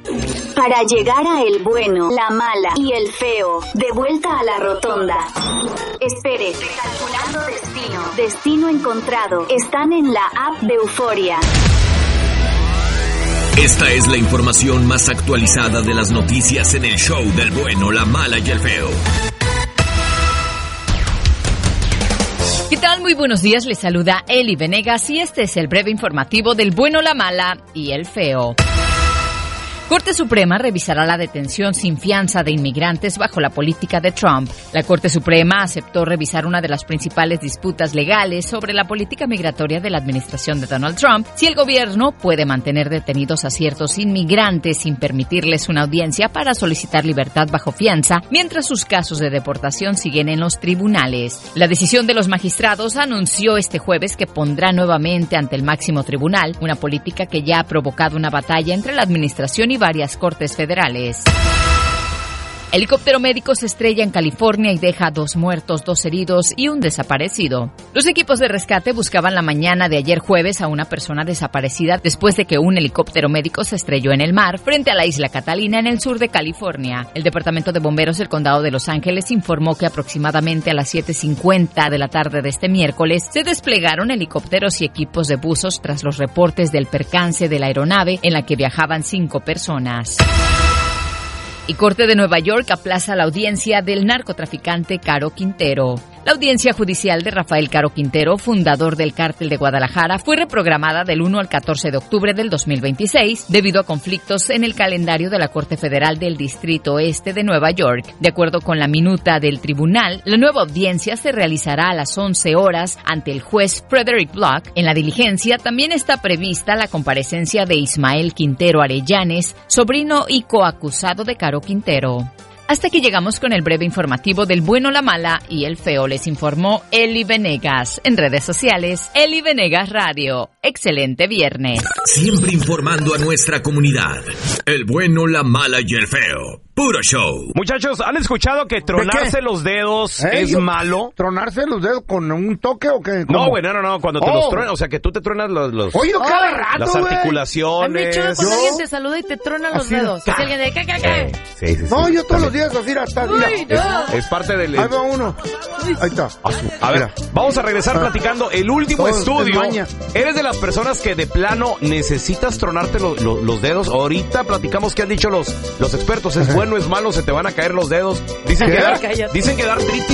Para llegar a el bueno, la mala y el feo, de vuelta a la rotonda. Espere, calculando destino. Destino encontrado. Están en la app de Euforia. Esta es la información más actualizada de las noticias en el show del bueno, la mala y el feo. ¿Qué tal? Muy buenos días, les saluda Eli Venegas y este es el breve informativo del bueno, la mala y el feo. Corte Suprema revisará la detención sin fianza de inmigrantes bajo la política de Trump. La Corte Suprema aceptó revisar una de las principales disputas legales sobre la política migratoria de la administración de Donald Trump, si el gobierno puede mantener detenidos a ciertos inmigrantes sin permitirles una audiencia para solicitar libertad bajo fianza, mientras sus casos de deportación siguen en los tribunales. La decisión de los magistrados anunció este jueves que pondrá nuevamente ante el máximo tribunal una política que ya ha provocado una batalla entre la administración y varias cortes federales. Helicóptero médico se estrella en California y deja 2 muertos, 2 heridos y un desaparecido. Los equipos de rescate buscaban la mañana de ayer jueves a una persona desaparecida después de que un helicóptero médico se estrelló en el mar frente a la isla Catalina en el sur de California. El Departamento de Bomberos del Condado de Los Ángeles informó que aproximadamente a las 7:50 de la tarde de este miércoles se desplegaron helicópteros y equipos de buzos tras los reportes del percance de la aeronave en la que viajaban 5 personas. Y Corte de Nueva York aplaza la audiencia del narcotraficante Caro Quintero. La audiencia judicial de Rafael Caro Quintero, fundador del Cártel de Guadalajara, fue reprogramada del 1 al 14 de octubre del 2026 debido a conflictos en el calendario de la Corte Federal del Distrito Este de Nueva York. De acuerdo con la minuta del tribunal, la nueva audiencia se realizará a las 11 horas ante el juez Frederick Block. En la diligencia también está prevista la comparecencia de Ismael Quintero Arellanes, sobrino y coacusado de Caro Quintero. Hasta aquí llegamos con el breve informativo del bueno, la mala y el feo. Les informó Eli Venegas. En redes sociales, Eli Venegas Radio. Excelente viernes. Siempre informando a nuestra comunidad. El bueno, la mala y el feo. Puro show. Muchachos, ¿han escuchado que tronarse los dedos es malo? ¿Tronarse los dedos con un toque o qué? ¿Cómo? No, güey, no. Cuando te los truenas, o sea, que tú te tronas los Oye, cada rato, las articulaciones. A mí, chulo, cuando alguien te saluda y te trona los dedos. Si alguien de ¿qué? Sí. No, yo todos los días así hasta Es parte del... Ahí va uno. Ahí está. A ver, vamos a regresar platicando el último Todo estudio. desmaña. ¿Eres de las personas que de plano necesitas tronarte los dedos? Ahorita platicamos qué han dicho los expertos. ¿Es bueno, es malo? ¿Se te van a caer los dedos? Dicen que dar artritis